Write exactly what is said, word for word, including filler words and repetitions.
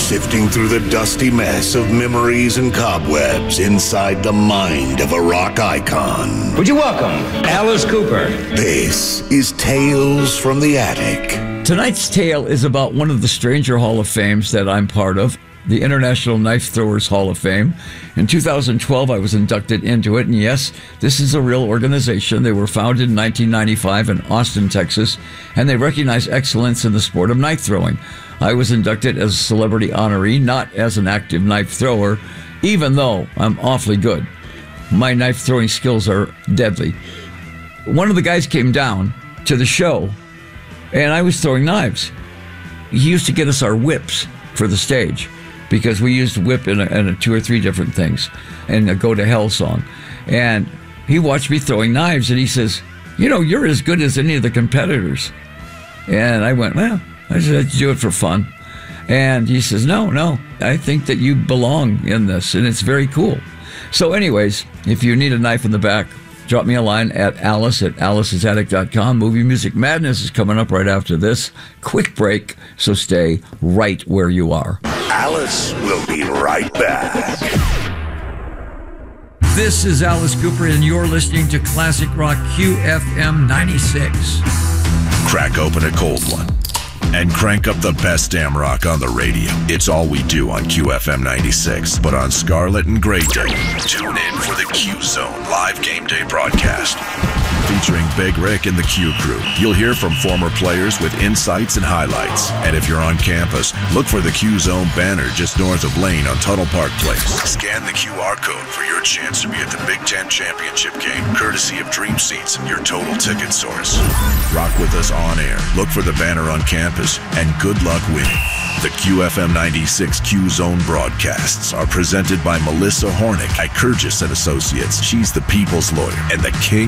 sifting through the dusty mess of memories and cobwebs inside the mind of a rock icon. Would you welcome Alice Cooper? This is Tales from the Attic. Tonight's tale is about one of the stranger Hall of Fames that I'm part of, the International Knife Throwers Hall of Fame. In two thousand twelve, I was inducted into it, and yes, this is a real organization. They were founded in nineteen ninety-five in Austin, Texas, and they recognize excellence in the sport of knife throwing. I was inducted as a celebrity honoree, not as an active knife thrower, even though I'm awfully good. My knife throwing skills are deadly. One of the guys came down to the show, and I was throwing knives. He used to get us our whips for the stage, because we used whip in, a, in a two or three different things in a Go to Hell song. And he watched me throwing knives, and he says, you know, you're as good as any of the competitors. And I went, well, I just do it for fun. And he says, no, no, I think that you belong in this, and it's very cool. So anyways, if you need a knife in the back, drop me a line at Alice at alice's attic dot com. Movie Music Madness is coming up right after this. Quick break, so stay right where you are. Alice will be right back. This is Alice Cooper, and you're listening to Classic Rock Q F M ninety-six. Crack open a cold one and crank up the best damn rock on the radio. It's all we do on Q F M ninety-six. But on Scarlet and Grey Day, tune in for the Q Zone live game day broadcast. Featuring Big Rick and the Q Crew. You'll hear from former players with insights and highlights. And if you're on campus, look for the Q Zone banner just north of Lane on Tuttle Park Place. Scan the Q R code for your chance to be at the Big Ten Championship game, courtesy of Dream Seats, your total ticket source. Rock with us on air. Look for the banner on campus, and good luck winning. The Q F M ninety-six Q Zone broadcasts are presented by Melissa Hornick at Kurgis and Associates. She's the people's lawyer and the king